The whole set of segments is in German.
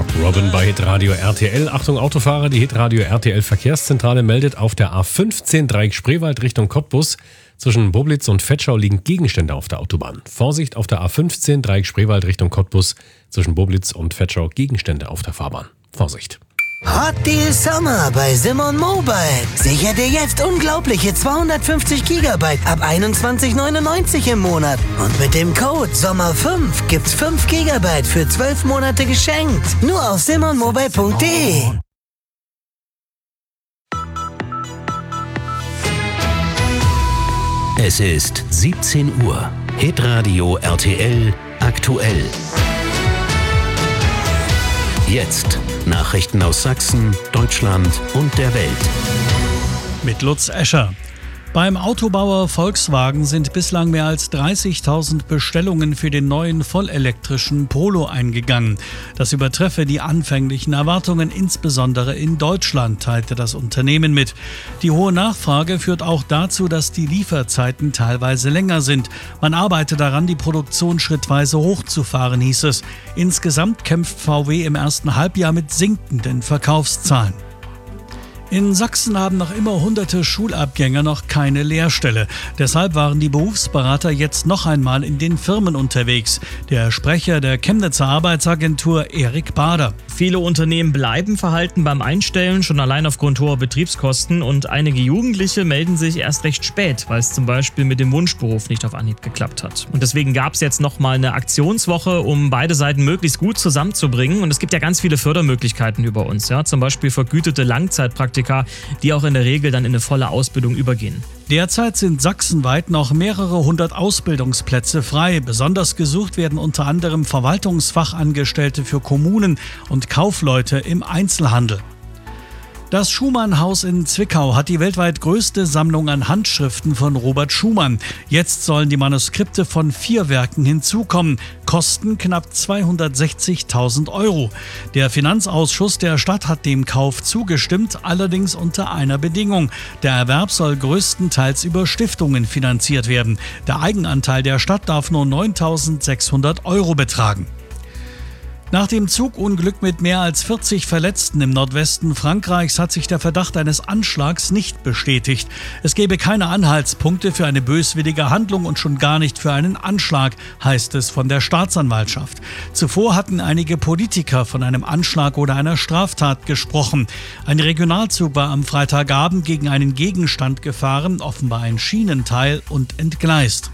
Robin bei Hitradio RTL. Achtung Autofahrer, die Hitradio RTL Verkehrszentrale meldet, auf der A15 Dreieck Spreewald Richtung Cottbus zwischen Boblitz und Vetschau liegen Gegenstände auf der Autobahn. Vorsicht, auf der A15 Dreieck Spreewald Richtung Cottbus zwischen Boblitz und Vetschau Gegenstände auf der Fahrbahn. Vorsicht. Hot Deal Summer bei Simon Mobile. Sicher dir jetzt unglaubliche 250 Gigabyte ab 21,99 im Monat. Und mit dem Code SOMMER5 gibt's 5 Gigabyte für 12 Monate geschenkt. Nur auf simonmobile.de. Es ist 17 Uhr. Hitradio RTL aktuell. Jetzt Nachrichten aus Sachsen, Deutschland und der Welt. Mit Lutz Escher. Beim Autobauer Volkswagen sind bislang mehr als 30.000 Bestellungen für den neuen vollelektrischen Polo eingegangen. Das übertreffe die anfänglichen Erwartungen, insbesondere in Deutschland, teilte das Unternehmen mit. Die hohe Nachfrage führt auch dazu, dass die Lieferzeiten teilweise länger sind. Man arbeite daran, die Produktion schrittweise hochzufahren, hieß es. Insgesamt kämpft VW im ersten Halbjahr mit sinkenden Verkaufszahlen. In Sachsen haben noch immer hunderte Schulabgänger noch keine Lehrstelle. Deshalb waren die Berufsberater jetzt noch einmal in den Firmen unterwegs. Der Sprecher der Chemnitzer Arbeitsagentur Erik Bader. Viele Unternehmen bleiben verhalten beim Einstellen, schon allein aufgrund hoher Betriebskosten. Und einige Jugendliche melden sich erst recht spät, weil es zum Beispiel mit dem Wunschberuf nicht auf Anhieb geklappt hat. Und deswegen gab es jetzt nochmal eine Aktionswoche, um beide Seiten möglichst gut zusammenzubringen. Und es gibt ja ganz viele Fördermöglichkeiten über uns. Ja? Zum Beispiel vergütete Langzeitpraktika, die auch in der Regel dann in eine volle Ausbildung übergehen. Derzeit sind sachsenweit noch mehrere hundert Ausbildungsplätze frei. Besonders gesucht werden unter anderem Verwaltungsfachangestellte für Kommunen und Kaufleute im Einzelhandel. Das Schumann-Haus in Zwickau hat die weltweit größte Sammlung an Handschriften von Robert Schumann. Jetzt sollen die Manuskripte von 4 Werken hinzukommen, kosten knapp 260.000 €. Der Finanzausschuss der Stadt hat dem Kauf zugestimmt, allerdings unter einer Bedingung. Der Erwerb soll größtenteils über Stiftungen finanziert werden. Der Eigenanteil der Stadt darf nur 9.600 € betragen. Nach dem Zugunglück mit mehr als 40 Verletzten im Nordwesten Frankreichs hat sich der Verdacht eines Anschlags nicht bestätigt. Es gebe keine Anhaltspunkte für eine böswillige Handlung und schon gar nicht für einen Anschlag, heißt es von der Staatsanwaltschaft. Zuvor hatten einige Politiker von einem Anschlag oder einer Straftat gesprochen. Ein Regionalzug war am Freitagabend gegen einen Gegenstand gefahren, offenbar ein Schienenteil, und entgleist.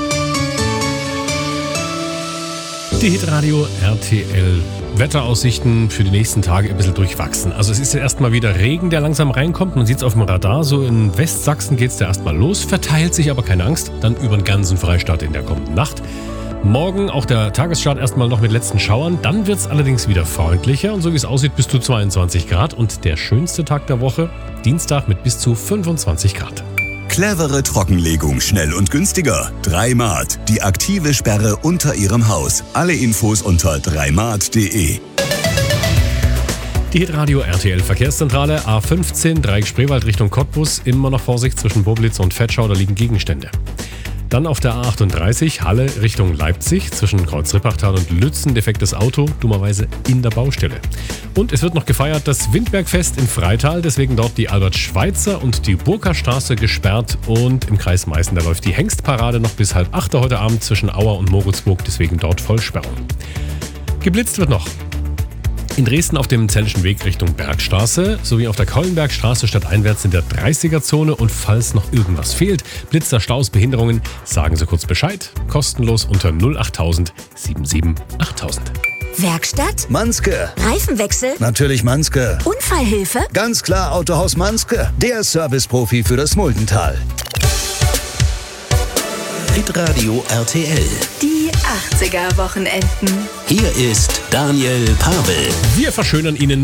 Die Hitradio RTL Wetteraussichten für die nächsten Tage ein bisschen durchwachsen. Also es ist ja erstmal wieder Regen, der langsam reinkommt. Man sieht es auf dem Radar, so in Westsachsen geht es da erstmal los, verteilt sich aber keine Angst, dann über den ganzen Freistaat in der kommenden Nacht. Morgen auch der Tagesstart erstmal noch mit letzten Schauern, dann wird es allerdings wieder freundlicher und so wie es aussieht bis zu 22 Grad und der schönste Tag der Woche, Dienstag mit bis zu 25 Grad. Clevere Trockenlegung, schnell und günstiger. 3Mart, die aktive Sperre unter Ihrem Haus. Alle Infos unter 3mart.de. Die Hitradio RTL Verkehrszentrale A15 Dreieck Spreewald Richtung Cottbus. Immer noch Vorsicht zwischen Boblitz und Vetschau, da liegen Gegenstände. Dann auf der A38 Halle Richtung Leipzig zwischen Kreuz-Rippachtal und Lützen defektes Auto, dummerweise in der Baustelle. Und es wird noch gefeiert das Windbergfest in Freital, deswegen dort die Albert-Schweitzer und die Burka-Straße gesperrt und im Kreis Meißen, da läuft die Hengstparade noch bis 7:30 heute Abend zwischen Auer und Moritzburg, deswegen dort Vollsperrung. Geblitzt wird noch. In Dresden auf dem Zellischen Weg Richtung Bergstraße sowie auf der Keulenbergstraße stadteinwärts in der 30er-Zone und falls noch irgendwas fehlt, Blitzer, Staus, Behinderungen, sagen Sie kurz Bescheid. Kostenlos unter 08000 77 8000. Werkstatt? Manske. Reifenwechsel? Natürlich Manske. Unfallhilfe? Ganz klar Autohaus Manske. Der Serviceprofi für das Muldental. Hitradio RTL. Die 80er-Wochenenden. Hier ist Daniel Pavel. Wir verschönern Ihnen